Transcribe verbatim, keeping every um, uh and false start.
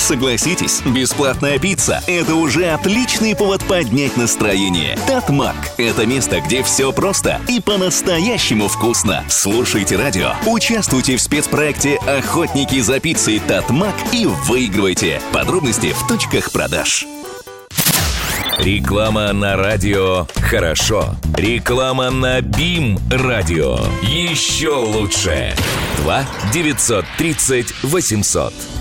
Согласитесь, бесплатная пицца – это уже отличный повод поднять настроение. Татмак – это место, где все просто и по-настоящему вкусно. Слушайте радио, участвуйте в спецпроекте «Охотники за пиццей Татмак» и выигрывайте. Подробности в точках продаж. Реклама на радио «Хорошо». Реклама на БИМ радио еще лучше. два девятьсот тридцать восемьсот.